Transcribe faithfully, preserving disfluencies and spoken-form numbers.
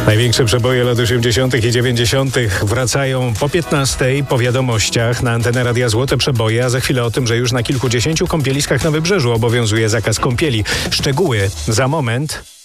Największe przeboje lat osiemdziesiątych i dziewięćdziesiątych wracają po piętnastej, po wiadomościach na antenę Radia Złote Przeboje, a za chwilę o tym, że już na kilkudziesięciu kąpieliskach na Wybrzeżu obowiązuje zakaz kąpieli. Szczegóły za moment.